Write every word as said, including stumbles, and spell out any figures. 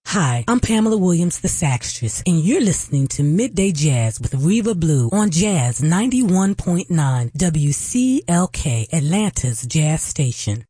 Hi, I'm Pamela Williams, the Saxtress, and you're listening to Midday Jazz with Reva Blue on Jazz ninety-one point nine W C L K, Atlanta's Jazz Station.